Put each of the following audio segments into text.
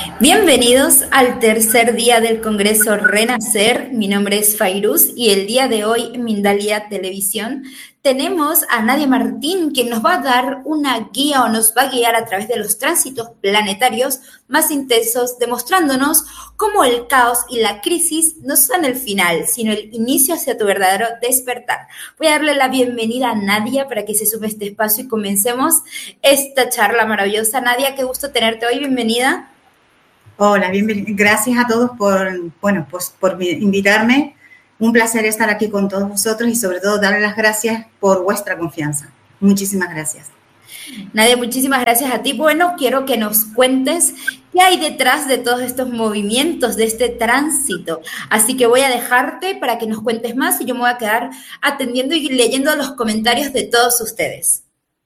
Bienvenidos al tercer día del Congreso Renacer. Mi nombre es Fairuz y el día de hoy en Mindalia Televisión tenemos a Nadia Martín, quien nos va a dar una guía o nos va a guiar a través de los tránsitos planetarios más intensos, demostrándonos cómo el caos y la crisis no son el final, sino el inicio hacia tu verdadero despertar. Voy a darle la bienvenida a Nadia para que se sume a este espacio y comencemos esta charla maravillosa. Nadia, qué gusto tenerte hoy, bienvenida. Hola, gracias a todos por invitarme. Un placer estar aquí con todos vosotros y sobre todo darles las gracias por vuestra confianza. Muchísimas gracias. Nadia, muchísimas gracias a ti. Bueno, quiero que nos cuentes qué hay detrás de todos estos movimientos, de este tránsito. Así que voy a dejarte para que nos cuentes más y yo me voy a quedar atendiendo y leyendo los comentarios de todos ustedes.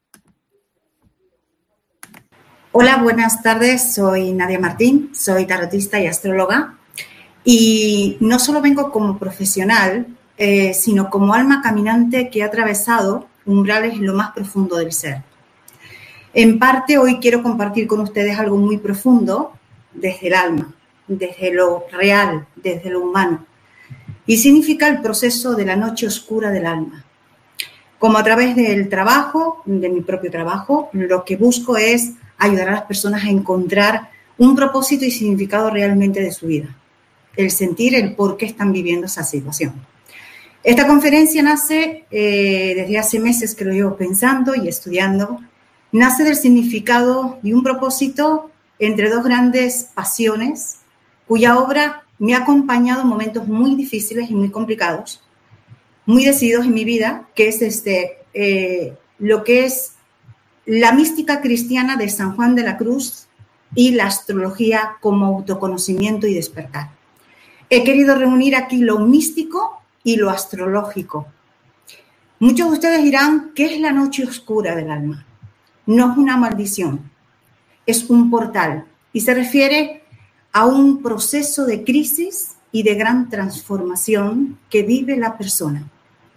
Hola, buenas tardes. Soy Nadia Martín, soy tarotista y astróloga. Y no solo vengo como profesional, sino como alma caminante que ha atravesado umbrales en lo más profundo del ser. En parte, hoy quiero compartir con ustedes algo muy profundo desde el alma, desde lo real, desde lo humano. Y significa el proceso de la noche oscura del alma. Como a través del trabajo, de mi propio trabajo, lo que busco es ayudar a las personas a encontrar un propósito y significado realmente de su vida. El sentir el por qué están viviendo esa situación. Esta conferencia nace desde hace meses que lo llevo pensando y estudiando. Nace del significado de un propósito entre dos grandes pasiones, cuya obra me ha acompañado en momentos muy difíciles y muy complicados, muy decididos en mi vida, que es lo que es la mística cristiana de San Juan de la Cruz y la astrología como autoconocimiento y despertar. He querido reunir aquí lo místico y lo astrológico. Muchos de ustedes dirán, ¿qué es la noche oscura del alma? No es una maldición, es un portal y se refiere a un proceso de crisis y de gran transformación que vive la persona.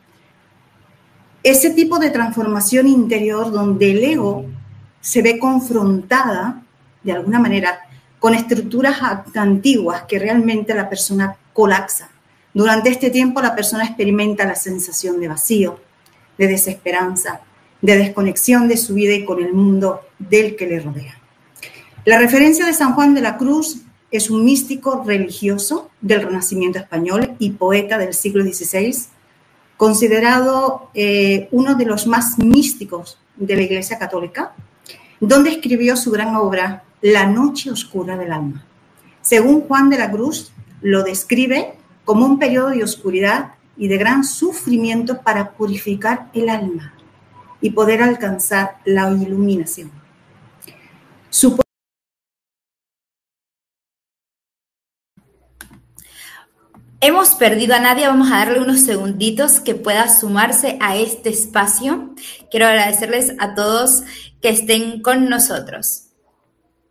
Ese tipo de transformación interior donde el ego se ve confrontada, de alguna manera, con estructuras antiguas que realmente la persona colapsa. Durante este tiempo la persona experimenta la sensación de vacío, de desesperanza, de desconexión de su vida y con el mundo del que le rodea. La referencia de San Juan de la Cruz es un místico religioso del Renacimiento español y poeta del siglo XVI, considerado uno de los más místicos de la Iglesia Católica, donde escribió su gran obra La noche oscura del alma. Según Juan de la Cruz, lo describe como un periodo de oscuridad y de gran sufrimiento para purificar el alma y poder alcanzar la iluminación. Hemos perdido a Nadia, vamos a darle unos segunditos que pueda sumarse a este espacio. Quiero agradecerles a todos que estén con nosotros.